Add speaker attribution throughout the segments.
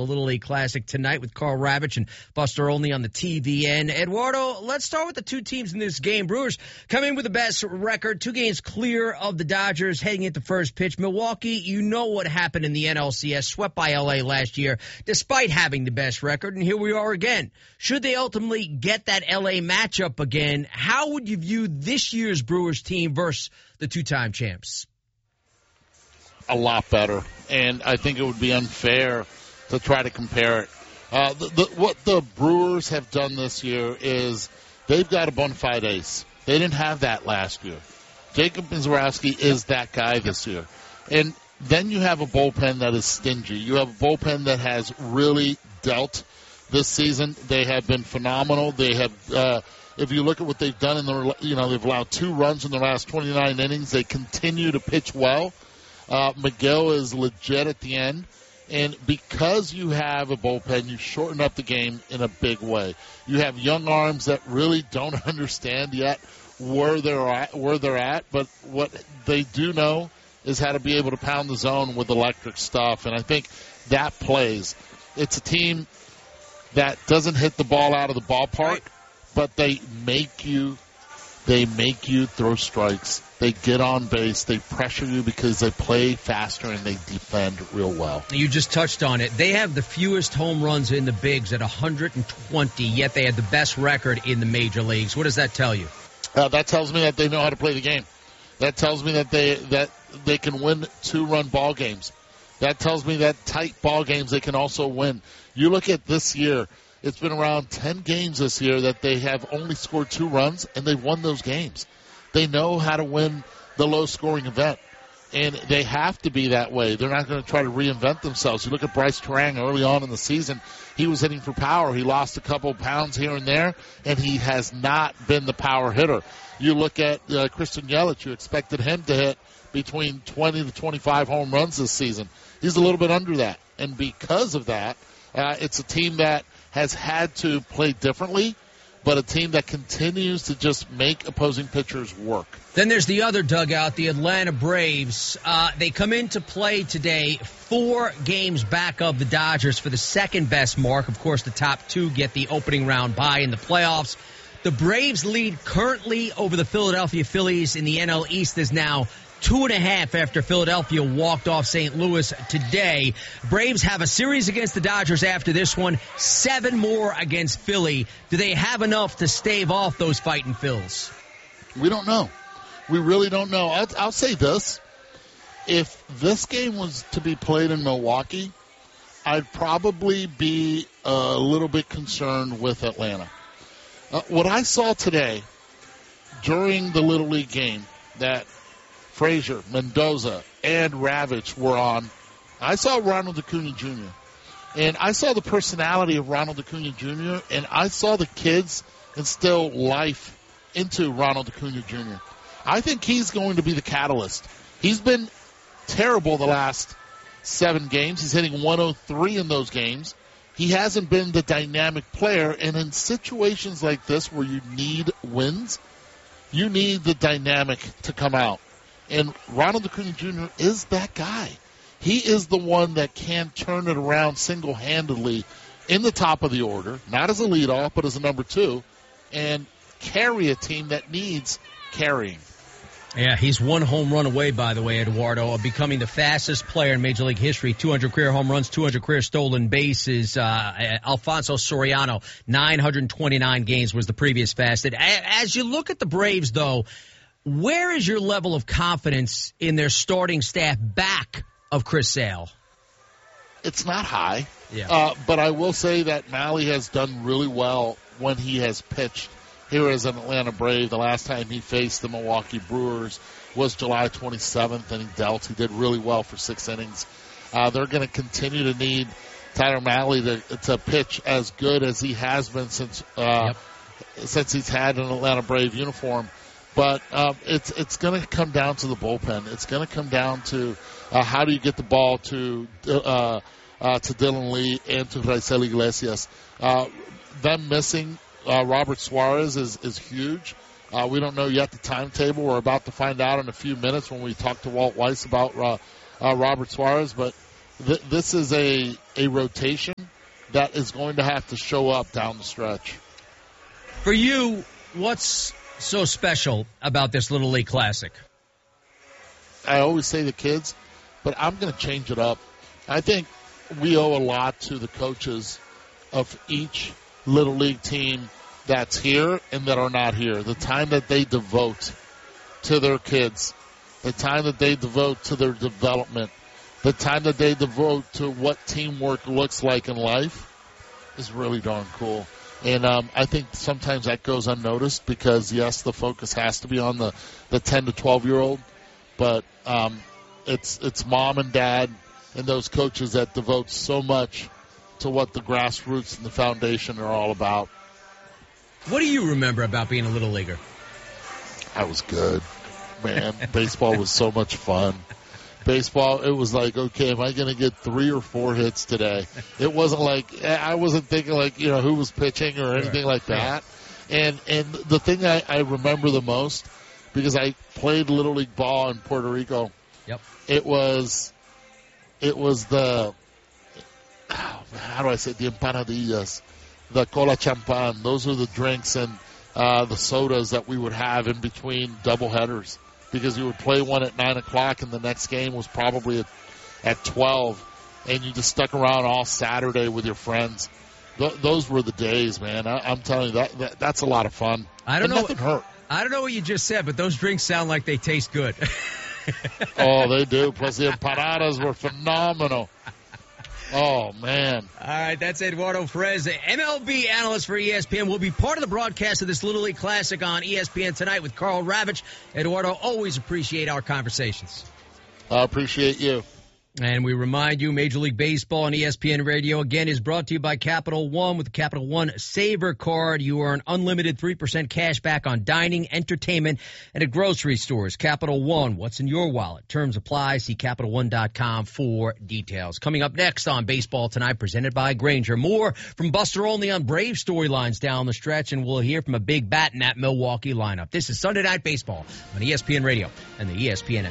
Speaker 1: Little League Classic tonight with Carl Ravitch and Buster Olney on the TVN. Eduardo, let's start with the two teams in this game. Brewers come in with the best record, 2 games clear of the Dodgers heading into first pitch. Milwaukee, you know what happened in the NLCS, swept by L.A. last year, despite having the best record, and here we are again. Should they ultimately get that L.A. matchup again, how would you view this year's Brewers team versus the two-time champs?
Speaker 2: A lot better, and I think it would be unfair to try to compare it. What the Brewers have done this year is they've got a bona fide ace. They didn't have that last year. Jacob Misiorowski is that guy this year. And then you have a bullpen that is stingy. You have a bullpen that has really dealt this season. They have been phenomenal. They have, if you look at what they've done they've allowed 2 runs in the last 29 innings. They continue to pitch well. Miguel is legit at the end. And because you have a bullpen, you shorten up the game in a big way. You have young arms that really don't understand yet where they're at, but what they do know is how to be able to pound the zone with electric stuff. And I think that plays. It's a team that doesn't hit the ball out of the ballpark, but they make you throw strikes. They get on base. They pressure you because they play faster and they defend real well.
Speaker 1: You just touched on it. They have the fewest home runs in the bigs at 120, yet they had the best record in the major leagues. What does that tell you?
Speaker 2: That tells me that they know how to play the game. That tells me that they can win 2-run ball games. That tells me that tight ball games they can also win. You look at this year. It's been around 10 games this year that they have only scored 2 runs, and they've won those games. They know how to win the low-scoring event, and they have to be that way. They're not going to try to reinvent themselves. You look at Bryce Terang early on in the season. He was hitting for power. He lost a couple of pounds here and there, and he has not been the power hitter. You look at Christian Yelich. You expected him to hit between 20 to 25 home runs this season. He's a little bit under that, and because of that, it's a team that has had to play differently, but a team that continues to just make opposing pitchers work.
Speaker 1: Then there's the other dugout, the Atlanta Braves. They come into play today 4 games back of the Dodgers for the second-best mark. Of course, the top 2 get the opening round bye in the playoffs. The Braves lead currently over the Philadelphia Phillies in the NL East is now 2.5 after Philadelphia walked off St. Louis today. Braves have a series against the Dodgers after this one, 7 more against Philly. Do they have enough to stave off those fighting Phils?
Speaker 2: We don't know. We really don't know. I'll say this. If this game was to be played in Milwaukee, I'd probably be a little bit concerned with Atlanta. What I saw today during the Little League game that Frazier, Mendoza, and Ravitch were on, I saw Ronald Acuna Jr. And I saw the personality of Ronald Acuna Jr., and I saw the kids instill life into Ronald Acuna Jr. I think he's going to be the catalyst. He's been terrible the last 7 games. He's hitting 103 in those games. He hasn't been the dynamic player, and in situations like this where you need wins, you need the dynamic to come out. And Ronald Acuna Jr. is that guy. He is the one that can turn it around single-handedly in the top of the order, not as a leadoff, but as a number 2, and carry a team that needs carrying.
Speaker 1: Yeah, he's 1 home run away, by the way, Eduardo, of becoming the fastest player in Major League history. 200 career home runs, 200 career stolen bases. Alfonso Soriano, 929 games was the previous fastest. As you look at the Braves, though, where is your level of confidence in their starting staff back of Chris Sale?
Speaker 2: It's not high.
Speaker 1: Yeah.
Speaker 2: But I will say that Mahle has done really well when he has pitched here as an Atlanta Brave. The last time he faced the Milwaukee Brewers was July 27th, and he dealt. He did really well for 6 innings. They're going to continue to need Tyler Mahle to pitch as good as he has been since he's had an Atlanta Brave uniform. But it's going to come down to the bullpen. It's going to come down to how do you get the ball to Dylan Lee and to Raisel Iglesias. Them missing Robert Suarez is huge. We don't know yet the timetable. We're about to find out in a few minutes when we talk to Walt Weiss about Robert Suarez. But this is a rotation that is going to have to show up down the stretch.
Speaker 1: For you, what's so special about this Little League Classic?
Speaker 2: I always say the kids, but I'm going to change it up. I think we owe a lot to the coaches of each Little League team that's here and that are not here. The time that they devote to their kids, the time that they devote to their development, the time that they devote to what teamwork looks like in life is really darn cool. And I think sometimes that goes unnoticed because, yes, the focus has to be on the 10 to 12-year-old, but it's mom and dad and those coaches that devote so much to what the grassroots and the foundation are all about.
Speaker 1: What do you remember about being a Little Leaguer?
Speaker 2: I was good, man. Baseball was so much fun. Baseball, it was like, okay, am I going to get 3 or 4 hits today? It wasn't like, I wasn't thinking like, who was pitching or anything like that. And the thing I remember the most, because I played Little League ball in Puerto Rico, it was the, how do I say it? The empanadillas, the cola champan. Those are the drinks and the sodas that we would have in between doubleheaders, because you would play one at 9 o'clock and the next game was probably at 12, and you just stuck around all Saturday with your friends. Those were the days, man. I'm telling you, that's a lot of fun.
Speaker 1: I don't know.
Speaker 2: Nothing hurt.
Speaker 1: I don't know what you just said, but those drinks sound like they taste good.
Speaker 2: Oh, they do. Plus the empanadas were phenomenal. Oh, man.
Speaker 1: All right, that's Eduardo Perez, the MLB analyst for ESPN. Will be part of the broadcast of this Little League Classic on ESPN tonight with Carl Ravitch. Eduardo, always appreciate our conversations.
Speaker 2: I appreciate you.
Speaker 1: And we remind you, Major League Baseball on ESPN Radio, again, is brought to you by Capital One. With the Capital One Saver Card, you earn unlimited 3% cash back on dining, entertainment, and at grocery stores. Capital One, what's in your wallet? Terms apply. See CapitalOne.com for details. Coming up next on Baseball Tonight, presented by Grainger. More from Buster Olney on Brave storylines down the stretch, and we'll hear from a big bat in that Milwaukee lineup. This is Sunday Night Baseball on ESPN Radio and the ESPN app.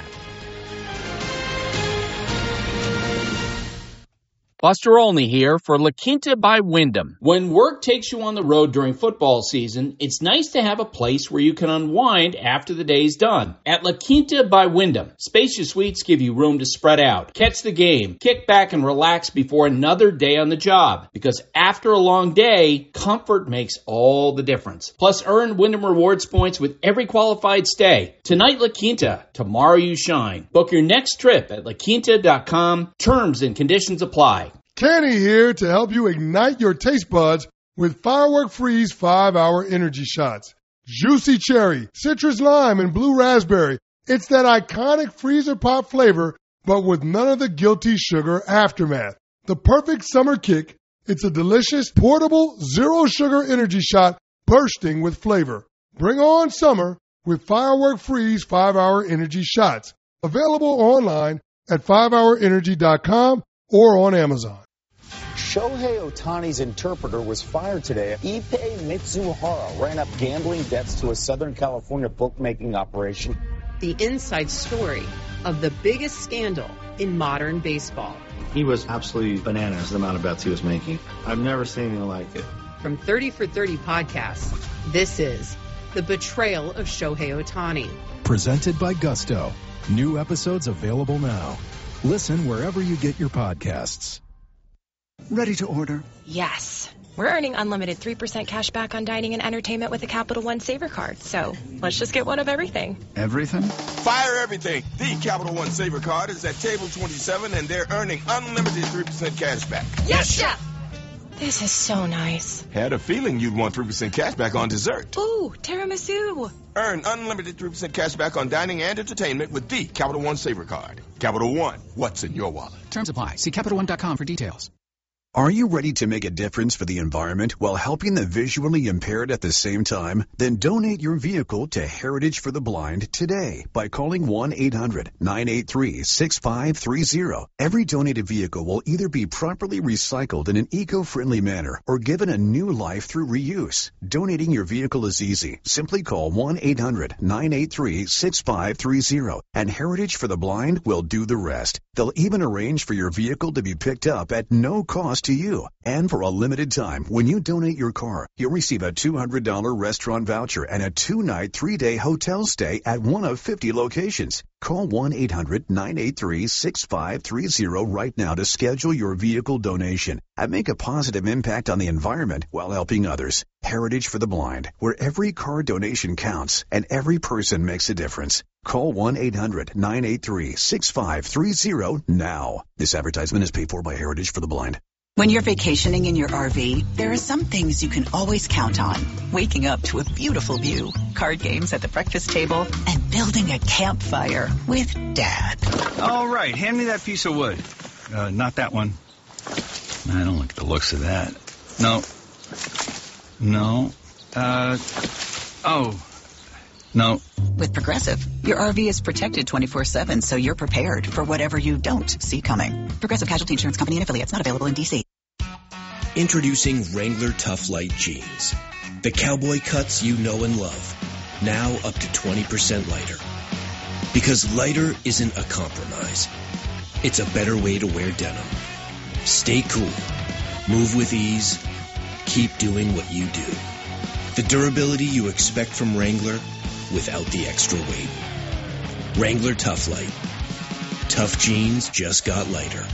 Speaker 3: Buster Olney here for La Quinta by Wyndham. When work takes you on the road during football season, it's nice to have a place where you can unwind after the day's done. At La Quinta by Wyndham, spacious suites give you room to spread out, catch the game, kick back and relax before another day on the job. Because after a long day, comfort makes all the difference. Plus, earn Wyndham Rewards points with every qualified stay. Tonight, La Quinta. Tomorrow, you shine. Book your next trip at LaQuinta.com. Terms and conditions apply.
Speaker 4: Kenny here to help you ignite your taste buds with Firework Freeze 5-Hour Energy Shots. Juicy cherry, citrus lime, and blue raspberry. It's that iconic freezer pop flavor, but with none of the guilty sugar aftermath. The perfect summer kick. It's a delicious, portable, zero-sugar energy shot bursting with flavor. Bring on summer with Firework Freeze 5-Hour Energy Shots. Available online at 5hourenergy.com or on Amazon.
Speaker 5: Shohei Ohtani's interpreter was fired today. Ippei Mitsuhara ran up gambling debts to a Southern California bookmaking operation.
Speaker 6: The inside story of the biggest scandal in modern baseball.
Speaker 7: He was absolutely bananas, the amount of bets he was making. I've never seen anything like it.
Speaker 6: From 30 for 30 podcasts, this is The Betrayal of Shohei Ohtani.
Speaker 8: Presented by Gusto. New episodes available now. Listen wherever you get your podcasts.
Speaker 9: Ready to order?
Speaker 10: Yes. We're earning unlimited 3% cash back on dining and entertainment with a Capital One Saver Card. So let's just get one of everything.
Speaker 9: Everything?
Speaker 11: Fire everything. The Capital One Saver Card is at table 27, and they're earning unlimited 3% cash back.
Speaker 10: Yes, Chef! This is so nice.
Speaker 11: Had a feeling you'd want 3% cash back on dessert.
Speaker 10: Ooh, tiramisu.
Speaker 11: Earn unlimited 3% cash back on dining and entertainment with the Capital One Saver Card. Capital One, what's in your wallet?
Speaker 12: Terms apply. See CapitalOne.com for details. Are you ready to make a difference for the environment while helping the visually impaired at the same time? Then donate your vehicle to Heritage for the Blind today by calling 1-800-983-6530. Every donated vehicle will either be properly recycled in an eco-friendly manner or given a new life through reuse. Donating your vehicle is easy. Simply call 1-800-983-6530 and Heritage for the Blind will do the rest. They'll even arrange for your vehicle to be picked up at no cost to you. And for a limited time, when you donate your car, you'll receive a $200 restaurant voucher and a 2-night, 3-day hotel stay at one of 50 locations. Call 1-800-983-6530 right now to schedule your vehicle donation and make a positive impact on the environment while helping others. Heritage for the Blind, where every car donation counts and every person makes a difference. Call 1-800-983-6530 now. This advertisement is paid for by Heritage for the Blind.
Speaker 9: When you're vacationing in your RV, there are some things you can always count on. Waking up to a beautiful view, card games at the breakfast table, and building a campfire with Dad.
Speaker 13: All right, hand me that piece of wood. Not that one. I don't like the looks of that. No. No.
Speaker 9: With Progressive, your RV is protected 24/7, so you're prepared for whatever you don't see coming. Progressive Casualty Insurance Company and affiliates, not available in D.C.
Speaker 14: Introducing Wrangler Tough Light Jeans. The cowboy cuts you know and love. Now up to 20% lighter. Because lighter isn't a compromise. It's a better way to wear denim. Stay cool. Move with ease. Keep doing what you do. The durability you expect from Wrangler without the extra weight. Wrangler Tough Light. Tough jeans just got lighter.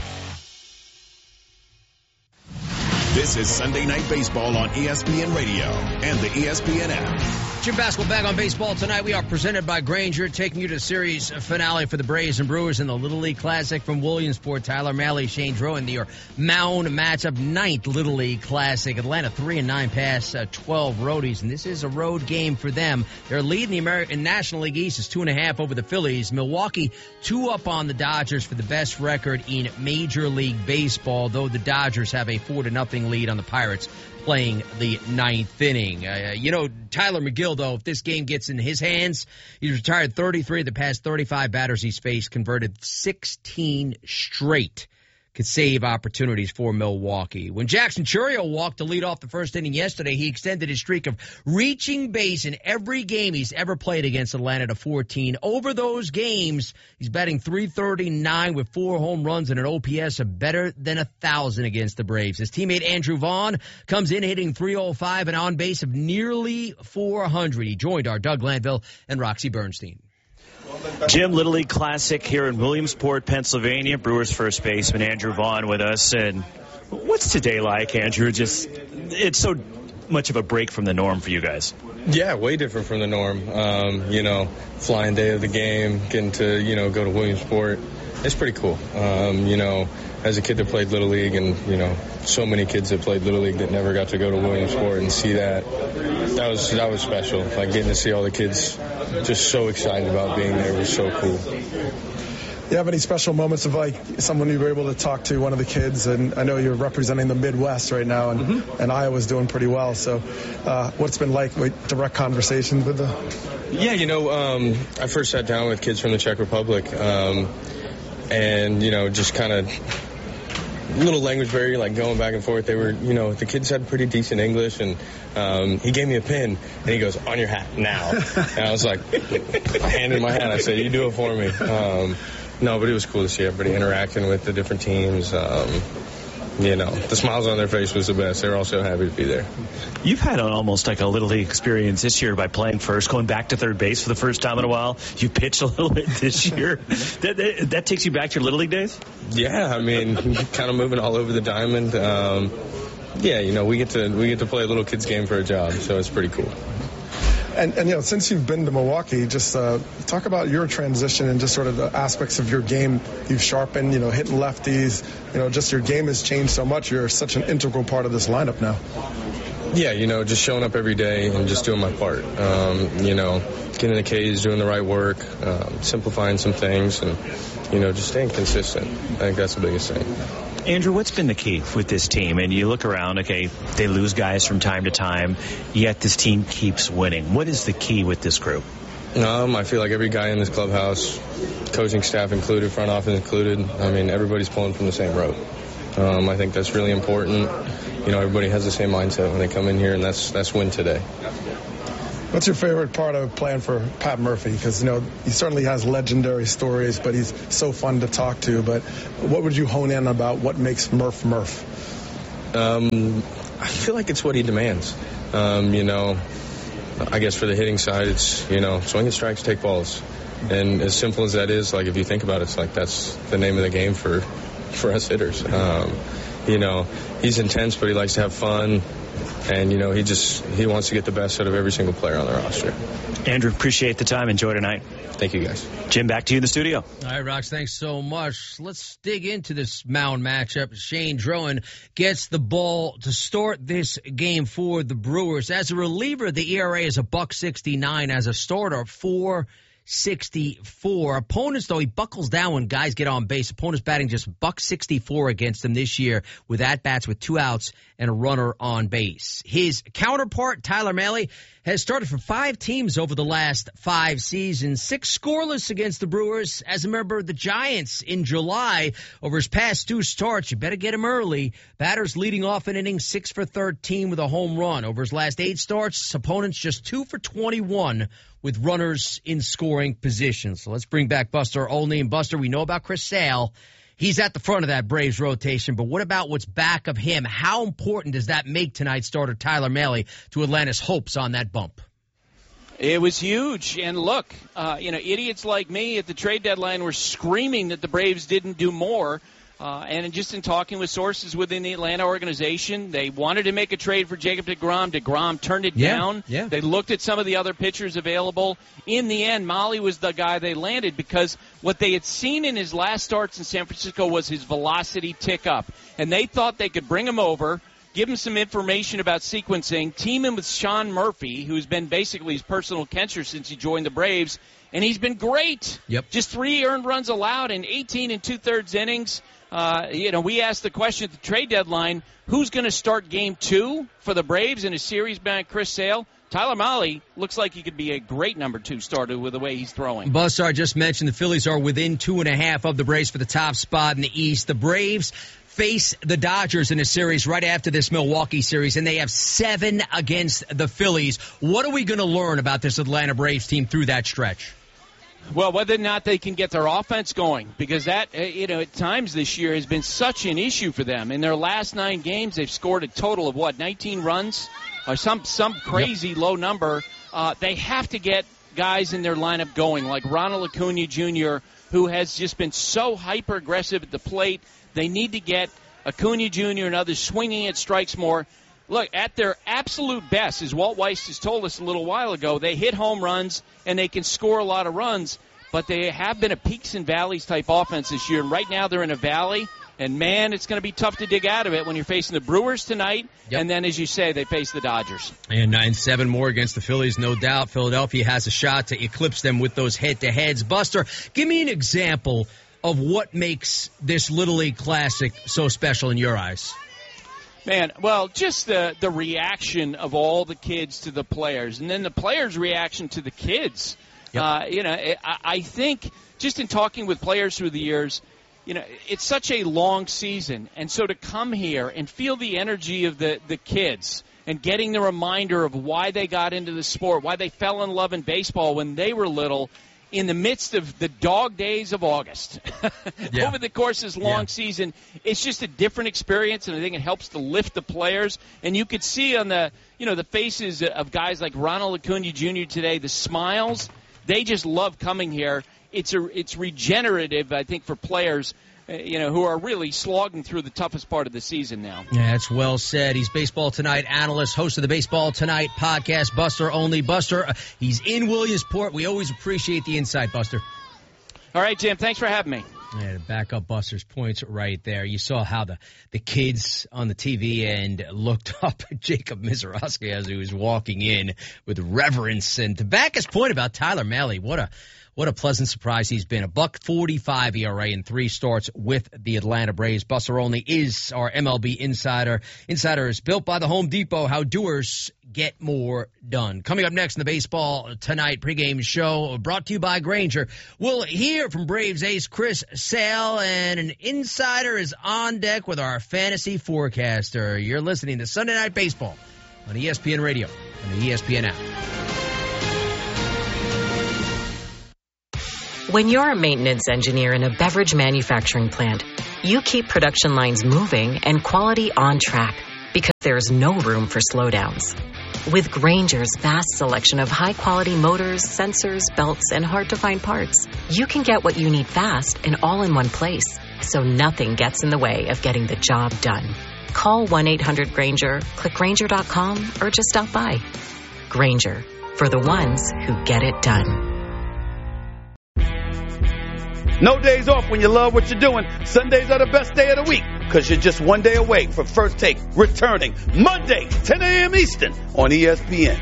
Speaker 11: This is Sunday Night Baseball on ESPN Radio and the ESPN app.
Speaker 1: Jim Basketball back on baseball tonight. We are presented by Grainger, taking you to the series finale for the Braves and Brewers in the Little League Classic from Williamsport. Tyler Mahle, Shane Drohan, your Mound matchup, 9th Little League Classic. Atlanta 3-9 past 12 roadies, and this is a road game for them. They're leading the American National League East is 2.5 over the Phillies. Milwaukee 2 up on the Dodgers for the best record in Major League Baseball, though the Dodgers have a 4-0 lead on the Pirates playing the 9th inning. Tyler McGill, though, if this game gets in his hands, he's retired 33 of the past 35 batters he's faced, converted 16 straight. Could save opportunities for Milwaukee. When Jackson Chourio walked to lead off the first inning yesterday, he extended his streak of reaching base in every game he's ever played against Atlanta to 14. Over those games, he's batting .339 with 4 home runs and an OPS of better than 1,000 against the Braves. His teammate Andrew Vaughn comes in hitting .305 and on base of nearly .400. He joined our Doug Glanville and Roxy Bernstein.
Speaker 15: Jim, Little League Classic here in Williamsport, Pennsylvania. Brewers first baseman Andrew Vaughn with us. And what's today like, Andrew? It's so much of a break from the norm for you guys.
Speaker 16: Yeah, way different from the norm. Flying day of the game, getting to, go to Williamsport. It's pretty cool. As a kid that played Little League and, so many kids that played Little League that never got to go to Williamsport and see that was special. Like getting to see all the kids just so excited about being there was so cool.
Speaker 17: You have any special moments of someone you were able to talk to, one of the kids? And I know you're representing the Midwest right now, and Iowa's doing pretty well. So what's been like direct conversations with the...
Speaker 16: Yeah, I first sat down with kids from the Czech Republic, and, just kind of little language barrier, like going back and forth. They were, the kids had pretty decent English, and he gave me a pen, and he goes, "On your hat, now." And I was like, I handed my hat. I said, "You do it for me." No, but it was cool to see everybody interacting with the different teams. The smiles on their face was the best. They were all so happy to be there.
Speaker 15: You've had almost like a Little League experience this year by playing first, going back to third base for the first time in a while. You pitched a little bit this year. That takes you back to your Little League days?
Speaker 16: Yeah, kind of moving all over the diamond. We get to play a little kid's game for a job, so it's pretty cool.
Speaker 17: And since you've been to Milwaukee, just talk about your transition and just sort of the aspects of your game you've sharpened, hitting lefties, just your game has changed so much. You're such an integral part of this lineup now.
Speaker 16: Yeah, just showing up every day and just doing my part. Getting the K's, doing the right work, simplifying some things, and, just staying consistent. I think that's the biggest thing.
Speaker 15: Andrew, what's been the key with this team? And you look around, okay, they lose guys from time to time, yet this team keeps winning. What is the key with this group?
Speaker 16: I feel like every guy in this clubhouse, coaching staff included, front office included, everybody's pulling from the same rope. I think that's really important. Everybody has the same mindset when they come in here, and that's win today.
Speaker 17: What's your favorite part of playing for Pat Murphy? Because, he certainly has legendary stories, but he's so fun to talk to. But what would you hone in about what makes Murph?
Speaker 16: I feel like it's what he demands. I guess for the hitting side, it's, swinging strikes, take balls. And as simple as that is, like, if you think about it, it's like that's the name of the game for us hitters. He's intense, but he likes to have fun. And, he wants to get the best out of every single player on the roster.
Speaker 15: Andrew, appreciate the time. Enjoy tonight.
Speaker 16: Thank you, guys.
Speaker 15: Jim, back to you in the studio.
Speaker 1: All right, Rox, thanks so much. Let's dig into this Mound matchup. Shane Drohan gets the ball to start this game for the Brewers. As a reliever, the ERA is $1.69. As a starter, .464. Opponents, though, he buckles down when guys get on base. Opponents batting just .164 against him this year with at-bats with 2 outs and a runner on base. His counterpart, Tyler Mahle, has started for 5 teams over the last 5 seasons, 6 scoreless against the Brewers as a member of the Giants in July. Over his past 2 starts, you better get him early. Batters leading off an inning 6 for 13 with a home run. Over his last 8 starts, opponents just 2 for 21 with runners in scoring position. So let's bring back Buster Olney. And Buster, we know about Chris Sale. He's at the front of that Braves rotation, but what about what's back of him? How important does that make tonight's starter Tyler Mahle to Atlanta's hopes on that bump?
Speaker 18: It was huge. And look, idiots like me at the trade deadline were screaming that the Braves didn't do more. And just in talking with sources within the Atlanta organization, they wanted to make a trade for Jacob deGrom. deGrom turned it down.
Speaker 1: Yeah.
Speaker 18: They looked at some of the other pitchers available. In the end, Mahle was the guy they landed because what they had seen in his last starts in San Francisco was his velocity tick up. And they thought they could bring him over, give him some information about sequencing, team him with Sean Murphy, who's been basically his personal catcher since he joined the Braves. And he's been great.
Speaker 1: Yep.
Speaker 18: Just 3 earned runs allowed in 18 2/3 innings. We asked the question at the trade deadline, who's going to start game 2 for the Braves in a series behind Chris Sale? Tyler Mahle looks like he could be a great number 2 starter with the way he's throwing.
Speaker 1: Buster, I just mentioned the Phillies are within 2.5 of the Braves for the top spot in the East. The Braves face the Dodgers in a series right after this Milwaukee series, and they have 7 against the Phillies. What are we going to learn about this Atlanta Braves team through that stretch?
Speaker 18: Well, whether or not they can get their offense going, because that, at times this year has been such an issue for them. In their last 9 games, they've scored a total of, 19 runs? Or some crazy low number. They have to get guys in their lineup going, like Ronald Acuna Jr., who has just been so hyper-aggressive at the plate. They need to get Acuna Jr. and others swinging at strikes more. Look, at their absolute best, as Walt Weiss has told us a little while ago, they hit home runs and they can score a lot of runs, but they have been a peaks and valleys type offense this year. And right now they're in a valley, and, man, it's going to be tough to dig out of it when you're facing the Brewers tonight, and then, as you say, they face the Dodgers.
Speaker 1: And 9-7 more against the Phillies, no doubt. Philadelphia has a shot to eclipse them with those head-to-heads. Buster, give me an example of what makes this Little League Classic so special in your eyes.
Speaker 18: Man, well, just the reaction of all the kids to the players, and then the players' reaction to the kids.
Speaker 1: Yep.
Speaker 18: I think just in talking with players through the years, it's such a long season, and so to come here and feel the energy of the kids and getting the reminder of why they got into the sport, why they fell in love in baseball when they were little, in the midst of the dog days of August.
Speaker 1: Yeah.
Speaker 18: Over the course of this long season, it's just a different experience, and I think it helps to lift the players. And you could see on the faces of guys like Ronald Acuna Jr. today, the smiles. They just love coming here. It's regenerative, I think, for players who are really slogging through the toughest part of the season now.
Speaker 1: Yeah, that's well said. He's Baseball Tonight analyst, host of the Baseball Tonight podcast, Buster Olney. Buster, he's in Williamsport. We always appreciate the insight, Buster.
Speaker 18: All right, Jim, thanks for having me.
Speaker 1: Yeah, to back up Buster's points right there. You saw how the kids on the TV end looked up at Jacob Misiorowski as he was walking in with reverence. And to back his point about Tyler Mahle, what what a pleasant surprise he's been. $1.45 ERA in 3 starts with the Atlanta Braves. Buster Olney is our MLB insider. Insider is built by the Home Depot. How doers get more done. Coming up next in the Baseball Tonight pregame show, brought to you by Grainger. We'll hear from Braves ace Chris Sale, and an insider is on deck with our fantasy forecaster. You're listening to Sunday Night Baseball on ESPN Radio and the ESPN app.
Speaker 19: When you're a maintenance engineer in a beverage manufacturing plant, you keep production lines moving and quality on track because there's no room for slowdowns. With Grainger's vast selection of high-quality motors, sensors, belts, and hard-to-find parts, you can get what you need fast and all in one place, so nothing gets in the way of getting the job done. Call 1-800-GRAINGER, click Grainger.com, or just stop by. Grainger, for the ones who get it done.
Speaker 20: No days off when you love what you're doing. Sundays are the best day of the week because you're just one day away from First Take returning Monday, 10 a.m. Eastern on ESPN.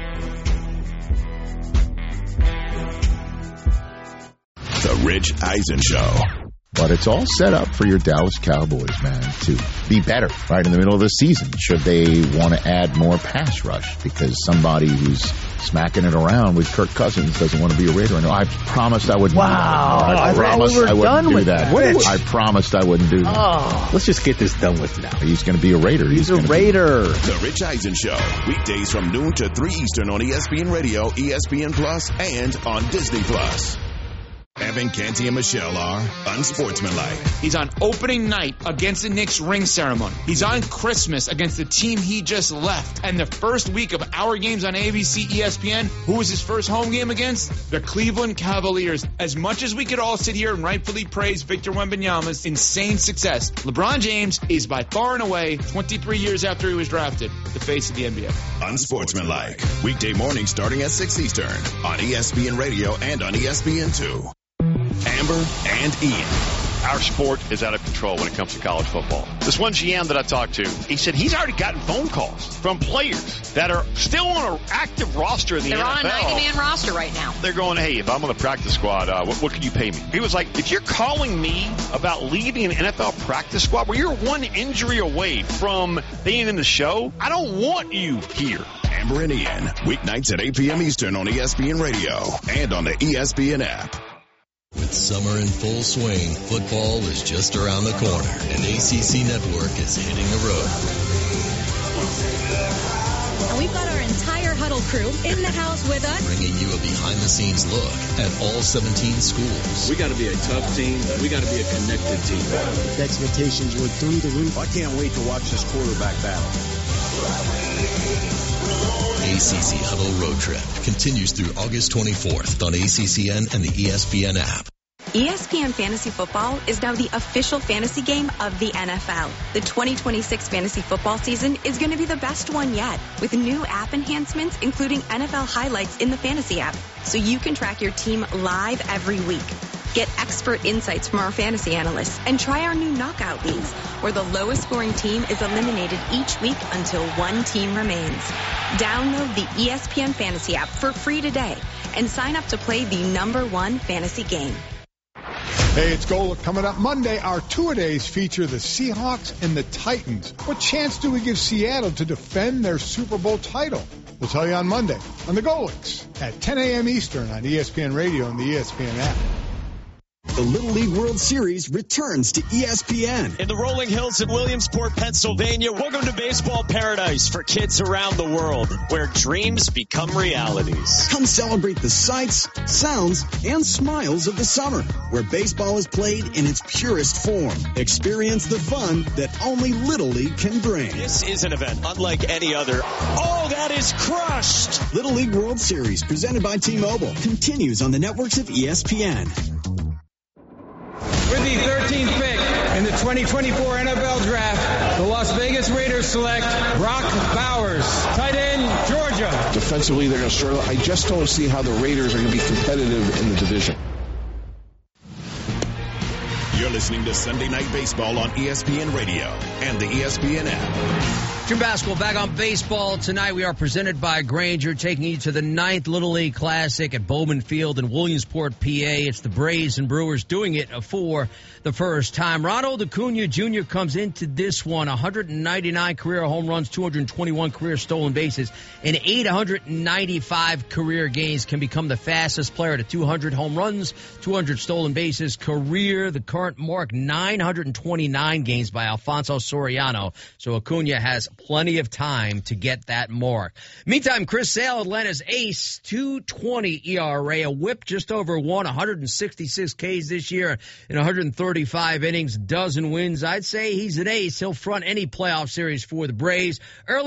Speaker 21: The Rich Eisen Show. But it's all set up for your Dallas Cowboys, man, to be better right in the middle of the season. Should they want to add more pass rush because somebody who's smacking it around with Kirk Cousins doesn't want to be a Raider? I promised I wouldn't do that. I promised I wouldn't do that. I promised I wouldn't do that.
Speaker 22: Oh, let's just get this done with now.
Speaker 21: He's going to be a Raider.
Speaker 22: He's a Raider.
Speaker 21: The Rich Eisen Show, weekdays from noon to 3 Eastern on ESPN Radio, ESPN Plus, and on Disney Plus. Evan Canty and Michelle are unsportsmanlike.
Speaker 23: He's on opening night against the Knicks ring ceremony. He's on Christmas against the team he just left. And the first week of our games on ABC, ESPN, who was his first home game against? The Cleveland Cavaliers. As much as we could all sit here and rightfully praise Victor Wembanyama's insane success, LeBron James is by far and away, 23 years after he was drafted, the face of the NBA.
Speaker 21: Unsportsmanlike. Weekday mornings starting at 6 Eastern on ESPN Radio and on ESPN2. Amber and Ian.
Speaker 24: Our sport is out of control when it comes to college football. This one GM that I talked to, he said he's already gotten phone calls from players that are still on an active roster in the NFL.
Speaker 25: They're on a 90-man roster right now.
Speaker 24: They're going, hey, if I'm on the practice squad, what can you pay me? He was like, if you're calling me about leaving an NFL practice squad where you're one injury away from being in the show, I don't want you here.
Speaker 21: Amber and Ian, weeknights at 8 p.m. Eastern on ESPN Radio and on the ESPN app.
Speaker 26: With summer in full swing, football is just around the corner, and ACC Network is hitting the road.
Speaker 27: And we've got our entire Huddle crew in the house with us,
Speaker 26: bringing you a behind-the-scenes look at all 17 schools.
Speaker 28: We got to be a tough team. We got to be a connected team.
Speaker 29: The expectations were through the roof.
Speaker 28: I can't wait to watch this quarterback battle.
Speaker 26: ACC Huddle Road Trip continues through August 24th on ACCN and the ESPN app.
Speaker 30: ESPN Fantasy Football is now the official fantasy game of the NFL. The 2026 fantasy football season is going to be the best one yet, with new app enhancements including NFL highlights in the fantasy app, so you can track your team live every week. Get expert insights from our fantasy analysts and try our new knockout leagues, where the lowest scoring team is eliminated each week until one team remains. Download the ESPN Fantasy app for free today and sign up to play the #1 fantasy game.
Speaker 31: Hey, it's Golic. Coming up Monday, our two-a-days feature the Seahawks and the Titans. What chance do we give Seattle to defend their Super Bowl title? We'll tell you on Monday on the Golics at 10 a.m. Eastern on ESPN Radio and the ESPN app.
Speaker 32: The Little League World Series returns to ESPN.
Speaker 33: In the rolling hills in Williamsport, Pennsylvania, welcome to baseball paradise for kids around the world, where dreams become realities.
Speaker 32: Come celebrate the sights, sounds, and smiles of the summer, where baseball is played in its purest form. Experience the fun that only Little League can bring.
Speaker 33: This is an event unlike any other. Oh, that is crushed!
Speaker 32: Little League World Series, presented by T-Mobile, continues on the networks of ESPN.
Speaker 34: With the 13th pick in the 2024 NFL Draft, the Las Vegas Raiders select Brock Bowers, tight end, Georgia.
Speaker 35: Defensively, they're going to struggle. I just don't see how the Raiders are going to be competitive in the division.
Speaker 21: You're listening to Sunday Night Baseball on ESPN Radio and the ESPN app.
Speaker 1: Jim Basketball back on baseball tonight. We are presented by Grainger, taking you to the 9th Little League Classic at Bowman Field in Williamsport, PA. It's the Braves and Brewers doing it for the first time. Ronald Acuna Jr. comes into this one, 199 career home runs, 221 career stolen bases, and 895 career games. Can become the fastest player to 200 home runs, 200 stolen bases career. The current mark, 929 games by Alfonso Soriano. So Acuna has plenty of time to get that mark. Meantime, Chris Sale, Atlanta's ace, 2.20 ERA, a whip just over 166 Ks this year in 135 innings, dozen wins. I'd say he's an ace. He'll front any playoff series for the Braves. Early